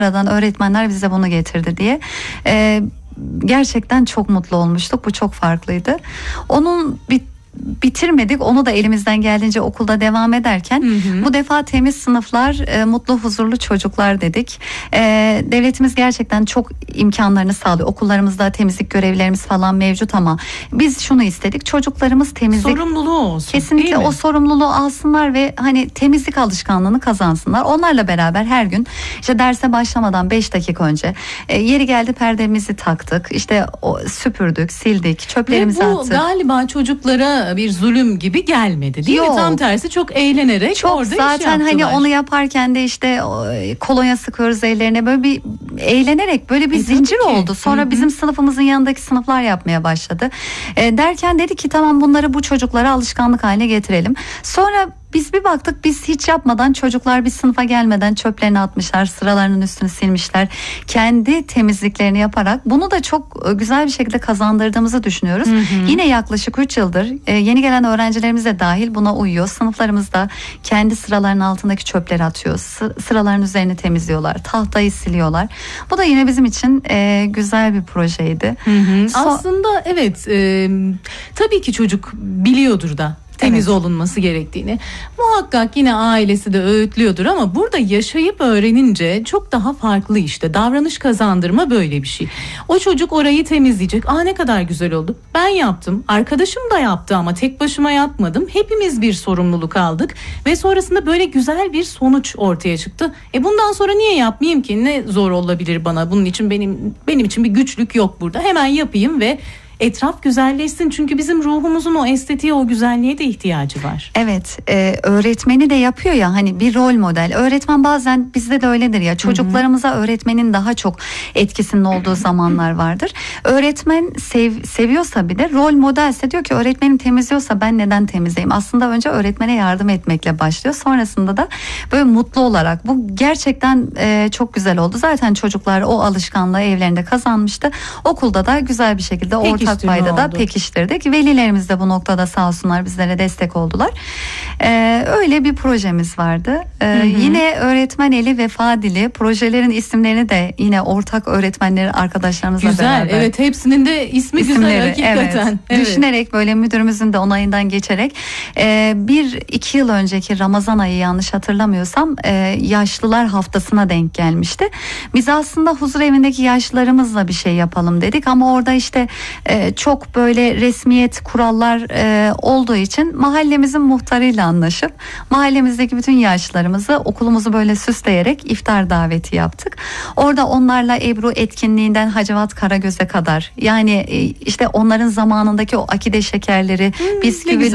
öğretmenler bize bunu getirdi diye. Gerçekten çok mutlu olmuştuk. Bu çok farklıydı. Onun bitirmedik. Onu da elimizden geldiğince okulda devam ederken bu defa temiz sınıflar, mutlu huzurlu çocuklar dedik. Devletimiz gerçekten çok imkanlarını sağlıyor. Okullarımızda temizlik görevlilerimiz falan mevcut ama biz şunu istedik. Çocuklarımız temizlik sorumluluğu olsun. Kesinlikle o sorumluluğu alsınlar ve hani temizlik alışkanlığını kazansınlar. Onlarla beraber her gün işte derse başlamadan 5 dakika önce yeri geldi perdemizi taktık. İşte süpürdük, sildik, çöplerimizi attık. Ve bu galiba çocuklara bir zulüm gibi gelmedi değil mi? Tam tersi çok eğlenerek çok orada zaten iş yaptılar. Hani onu yaparken de işte kolonya sıkıyoruz ellerine, böyle bir eğlenerek böyle bir zincir oldu. Sonra bizim sınıfımızın yanındaki sınıflar yapmaya başladı. Derken dedik ki tamam, bunları bu çocuklara alışkanlık haline getirelim. Sonra biz bir baktık, biz hiç yapmadan çocuklar bir sınıfa gelmeden çöplerini atmışlar, sıralarının üstünü silmişler. Kendi temizliklerini yaparak bunu da çok güzel bir şekilde kazandırdığımızı düşünüyoruz. Yine yaklaşık 3 yıldır yeni gelen öğrencilerimiz de dahil buna uyuyor. Sınıflarımızda kendi sıralarının altındaki çöpleri atıyor. Sıraların üzerini temizliyorlar. Tahtayı siliyorlar. Bu da yine bizim için güzel bir projeydi. Aslında evet, tabii ki çocuk biliyordur da temiz olunması gerektiğini. Muhakkak yine ailesi de öğütlüyordur ama burada yaşayıp öğrenince çok daha farklı işte. Davranış kazandırma böyle bir şey. O çocuk orayı temizleyecek. Ne kadar güzel oldu. Ben yaptım. Arkadaşım da yaptı ama tek başıma yapmadım. Hepimiz bir sorumluluk aldık ve sonrasında böyle güzel bir sonuç ortaya çıktı. Bundan sonra niye yapmayayım ki? Ne zor olabilir bana? Bunun için benim için bir güçlük yok burada. Hemen yapayım ve etraf güzelleşsin, çünkü bizim ruhumuzun o estetiğe, o güzelliğe de ihtiyacı var. Evet, öğretmeni de yapıyor ya, hani bir rol model. Öğretmen bazen bizde de öyledir ya, çocuklarımıza öğretmenin daha çok etkisinin olduğu zamanlar vardır. Öğretmen seviyorsa bir de, rol modelse diyor ki öğretmenim temizliyorsa ben neden temizleyeyim? Aslında önce öğretmene yardım etmekle başlıyor. Sonrasında da böyle mutlu olarak, bu gerçekten çok güzel oldu. Zaten çocuklar o alışkanlığı evlerinde kazanmıştı. Okulda da güzel bir şekilde ortak payda da pekiştirdik. Velilerimiz de bu noktada sağ olsunlar bizlere destek oldular. Öyle bir projemiz vardı. Yine öğretmen eli vefa dili, projelerin isimlerini de yine ortak öğretmenleri arkadaşlarımızla beraber. Güzel, evet, hepsinin de isimleri güzel hakikaten. Evet. Düşünerek, böyle müdürümüzün de onayından geçerek 1-2 yıl önceki Ramazan ayı, yanlış hatırlamıyorsam, yaşlılar haftasına denk gelmişti. Biz aslında huzur evindeki yaşlılarımızla bir şey yapalım dedik ama orada işte çok böyle resmiyet, kurallar olduğu için mahallemizin muhtarıyla anlaşıp mahallemizdeki bütün yaşlılarımızı, okulumuzu böyle süsleyerek iftar daveti yaptık. Orada onlarla Ebru etkinliğinden Hacivat Karagöz'e kadar, yani işte onların zamanındaki o akide şekerleri, bisküvi